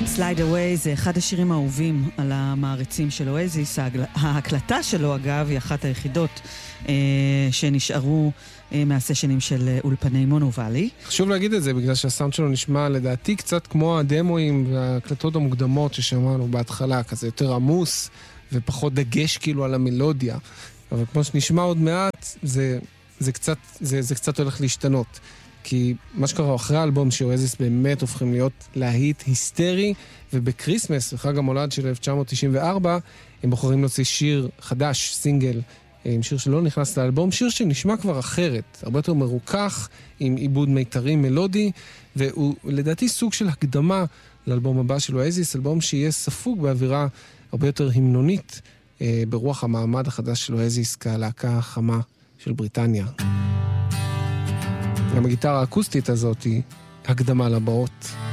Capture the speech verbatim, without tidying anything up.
Slide Away זה אחד השירים האהובים על המעריצים של אואזיס. ההקלטה שלו, אגב, היא אחת היחידות אה, שנשארו אה, מהסשנים של אה, אולפני מונוואלי. חשוב להגיד את זה, בגלל שהסאונד שלו נשמע לדעתי קצת כמו הדמוים וההקלטות המוקדמות ששמענו בהתחלה, כזה יותר עמוס ופחות דגש כאילו על המלודיה. אבל כמו שנשמע עוד מעט, זה, זה, קצת, זה, זה קצת הולך להשתנות. כי מה שקרה אחרי האלבום שאואזיס באמת הופכים להיות להיט היסטרי, ובקריסמס, בחג המולד של אלף תשע מאות תשעים וארבע, הם בוחרים להוציא שיר חדש, סינגל, עם שיר שלא נכנס לאלבום, שיר שנשמע כבר אחרת, הרבה יותר מרוכך, עם עיבוד מיתרים מלודי, והוא לדעתי סוג של הקדמה לאלבום הבא של אואזיס, אלבום שיהיה ספוג באווירה הרבה יותר המנונית, ברוח המעמד החדש של אואזיס כהלהקה החמה של בריטניה. גם הגיטרה האקוסטית הזאת היא הקדמה לבאות.